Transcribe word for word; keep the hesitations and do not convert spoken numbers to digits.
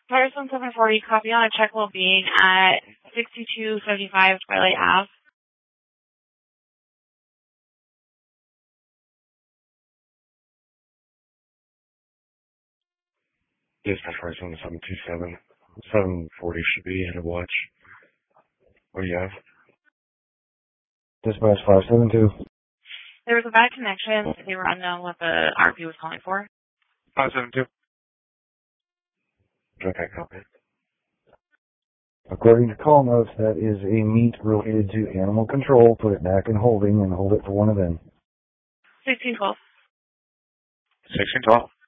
Tires one seven forty, copy on a check well being at sixty-two seventy-five Twilight Ave. Dispatch Fire one seven two seven. seven forty should be in a watch. What do you have? Dispatch five seven two. There was a bad connection. They were unknown what the R P was calling for. five seven two. Okay, copy. According to call notes, that is a meet related to animal control. Put it back in holding and hold it for one of them. sixteen twelve. sixteen twelve.